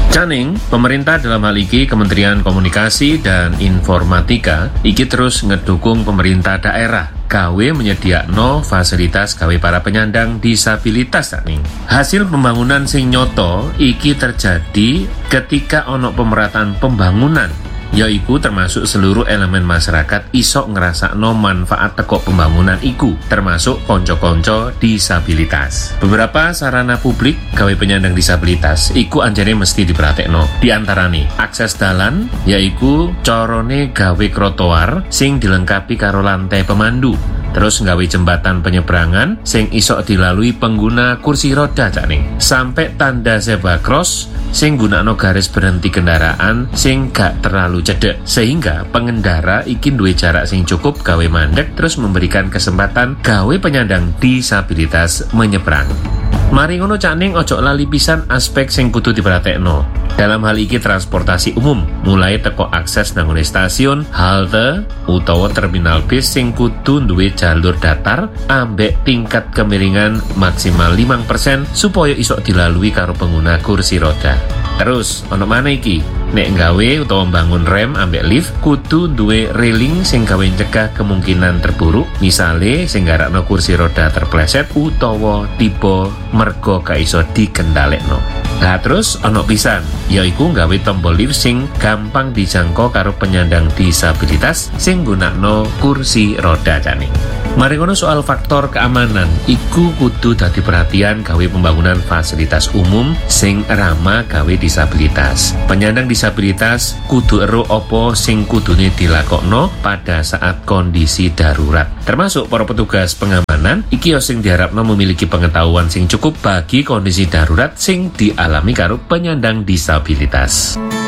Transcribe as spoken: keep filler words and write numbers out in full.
Caning, pemerintah dalam hal iki Kementerian Komunikasi dan Informatika iki terus ngedukung pemerintah daerah gawe menyediakno fasilitas gawe para penyandang disabilitas caning. Hasil pembangunan sing nyoto iki terjadi ketika ono pemerataan pembangunan, yaiku termasuk seluruh elemen masyarakat iso ngerasakno manfaat teko pembangunan iku, termasuk konco-konco disabilitas. Beberapa sarana publik gawe penyandang disabilitas iku anjane mesti dipratekno. Di antarane akses dalan, yaiku corone gawe trotoar sing dilengkapi karo lantai pemandu. Terus nggawe jembatan penyeberangan sing iso dilalui pengguna kursi roda caning. Sampai tanda zebra cross sing gunakno garis berhenti kendaraan sing gak terlalu cedek, sehingga pengendara iki duwe jarak sing cukup gawe mandek, terus memberikan kesempatan gawe penyandang disabilitas menyeberang. Mari ngono caning, ojo lali pisan aspek sing kudu dipratekno. Dalam hal iki transportasi umum, mulai teko akses nang stasiun, halte, utawa terminal bis sing kudu duwe jalur datar ambek tingkat kemiringan maksimal lima persen supaya iso dilalui karo pengguna kursi roda. Terus, ono mana iki? Nek gawe utawa bangun rem ambek lift kudu duwe railing sing gawe cegah kemungkinan terburuk, misale sing garakno kursi roda terpleset utawa tiba mergo gak iso dikendalekno. Nah terus ono pisan, yaiku gawe tombol lift sing gampang dijangkau karo penyandang disabilitas sing gunakno kursi roda caning. Mari ngono soal faktor keamanan iku kudu dadi perhatian gawe pembangunan fasilitas umum sing ramah gawe disabilitas. Penyandang disabilitas kudu ero opo sing kudune dilakokno pada saat kondisi darurat. Termasuk para petugas pengamanan iki sing diharapno memiliki pengetahuan sing cukup bagi kondisi darurat sing dialami karo penyandang disabilitas.